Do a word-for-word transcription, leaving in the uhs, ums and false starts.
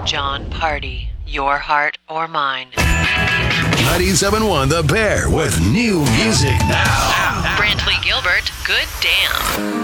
John Party. Your heart or mine. ninety-seven point one The Bear with new music now. Brantley Gilbert, good damn.